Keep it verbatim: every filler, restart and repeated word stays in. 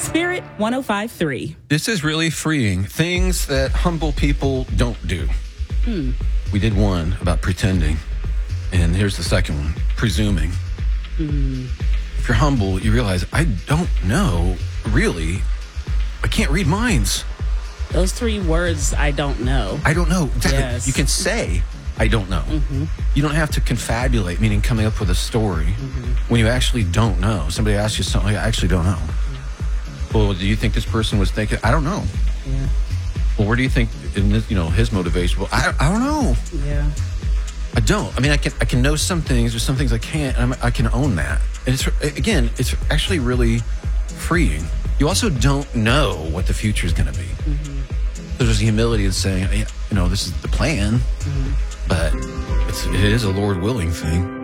Spirit one oh five point three. This is really freeing. Things that humble people don't do. Hmm. We did one about pretending, and here's the second one, presuming. Hmm. If you're humble, you realize, I don't know, really. I can't read minds. Those three words, I don't know. I don't know. Exactly. Yes. You can say, I don't know. Mm-hmm. You don't have to confabulate, meaning coming up with a story, Mm-hmm. when you actually don't know. Somebody asks you something, I actually don't know. Well, do you think this person was thinking? I don't know. Yeah. Well, where do you think, in this, you know, his motivation? Well, I, I don't know. Yeah. I don't. I mean, I can I can know some things. There's some things I can't. And I'm, I can own that. And it's again, it's actually really freeing. You also don't know what the future is going to be. Mm-hmm. So there's humility in saying, you know, this is the plan, mm-hmm. but it's, it is a Lord willing thing.